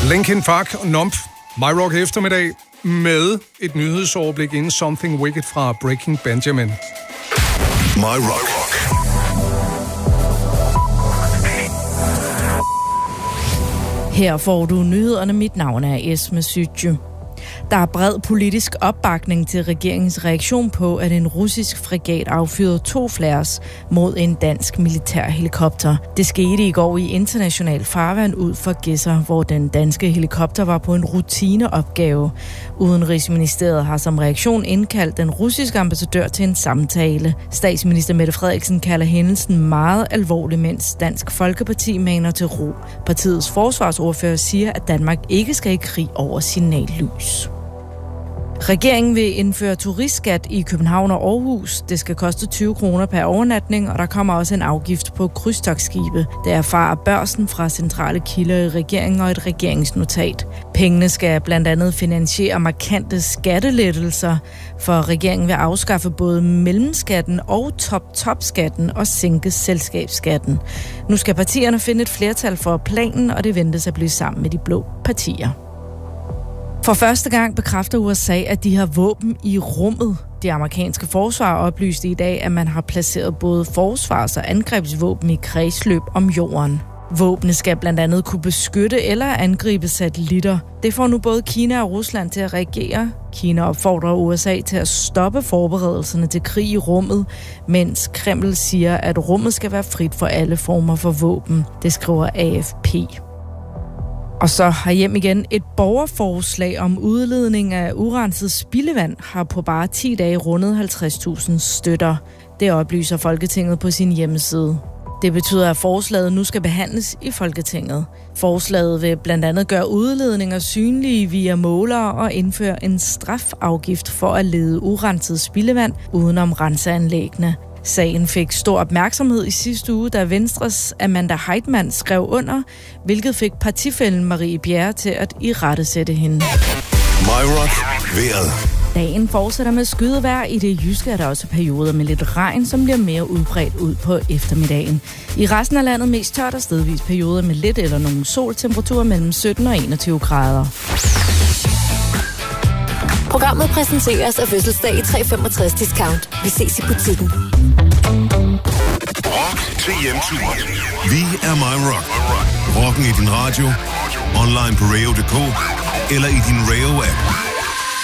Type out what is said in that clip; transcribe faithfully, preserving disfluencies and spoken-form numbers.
Linkin Park og Numb. My Rock eftermiddag med et nyhedsoverblik inden Something Wicked fra Breaking Benjamin. My Rock. Her får du nyhederne. Mit navn er Esme Sytje. Der er bred politisk opbakning til regeringens reaktion på, at en russisk fregat affyrede to flares mod en dansk militærhelikopter. Det skete i går i international farvand ud for Gedser, hvor den danske helikopter var på en rutineopgave. Udenrigsministeriet har som reaktion indkaldt den russiske ambassadør til en samtale. Statsminister Mette Frederiksen kalder hændelsen meget alvorlig, mens Dansk Folkeparti maner til ro. Partiets forsvarsordfører siger, at Danmark ikke skal i krig over signallys. Regeringen vil indføre turistskat i København og Aarhus. Det skal koste tyve kroner per overnatning, og der kommer også en afgift på krydstogtskibe. Det erfarer Børsen fra centrale kilder i regeringen og et regeringsnotat. Pengene skal blandt andet finansiere markante skattelettelser, for regeringen vil afskaffe både mellemskatten og top-top-skatten og sænke selskabsskatten. Nu skal partierne finde et flertal for planen, og det ventes at blive sammen med de blå partier. For første gang bekræfter U S A, at de har våben i rummet. Det amerikanske forsvar oplyste i dag, at man har placeret både forsvars- og angrebsvåben i kredsløb om jorden. Våbne skal blandt andet kunne beskytte eller angribe satellitter. Det får nu både Kina og Rusland til at reagere. Kina opfordrer U S A til at stoppe forberedelserne til krig i rummet, mens Kreml siger, at rummet skal være frit for alle former for våben. Det skriver A F P. Og så har hjem igen. Et borgerforslag om udledning af urenset spildevand har på bare ti dage rundet halvtreds tusind støtter. Det oplyser Folketinget på sin hjemmeside. Det betyder, at forslaget nu skal behandles i Folketinget. Forslaget vil blandt andet gøre udledninger synlige via målere og indføre en strafafgift for at lede urenset spildevand udenom renseanlæggene. Sagen fik stor opmærksomhed i sidste uge, da Venstres Amanda Heitmann skrev under, hvilket fik partifællen Marie Bjerre til at irettesætte hende. My Rock vejret. Dagen fortsætter med skydevejr. I det jyske er der også perioder med lidt regn, som bliver mere udbredt ud på eftermiddagen. I resten af landet mest tørt og stedvis perioder med lidt eller nogen soltemperaturer mellem sytten og enogtyve grader. Programmet præsenteres af Fødselsdag i tre femogtres discount. Vi ses i butikken. Rock til hjemturen. Vi er My Rock. Rocken i din radio, online på radio punktum d k eller i din Radio-app.